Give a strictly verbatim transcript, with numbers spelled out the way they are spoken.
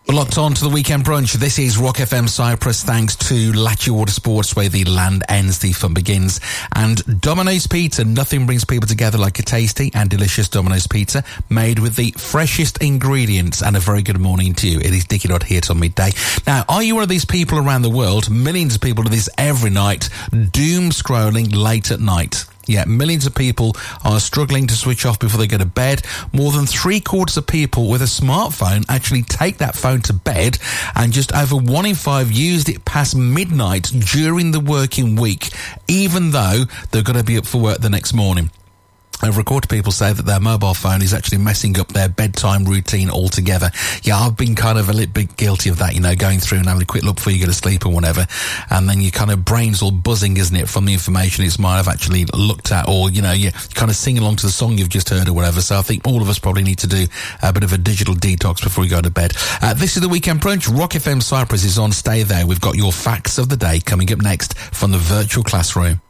Locked on to the weekend brunch. This is Rock F M Cyprus, thanks to Latchy Water Sports, where the land ends, the fun begins. And Domino's Pizza. Nothing brings people together like a tasty and delicious Domino's Pizza, made with the freshest ingredients. And a very good morning to you. It is Dickie Dodd here till midday. Now, are you one of these people around the world? Millions of people do this every night, doom scrolling late at night. Yeah, millions of people are struggling to switch off before they go to bed. More than three quarters of people with a smartphone actually take that phone to bed, and just over one in five used it past midnight during the working week, even though they're going to be up for work the next morning. Over a quarter of people say that their mobile phone is actually messing up their bedtime routine altogether. Yeah, I've been kind of a little bit guilty of that, you know, going through and having a quick look before you go to sleep or whatever. And then your kind of brain's all buzzing, isn't it, from the information it's might have actually looked at, or, you know, you kind of sing along to the song you've just heard or whatever. So I think all of us probably need to do a bit of a digital detox before we go to bed. Uh, this is the Weekend Brunch. Rock F M Cyprus is on. Stay there. We've got your facts of the day coming up next from the virtual classroom.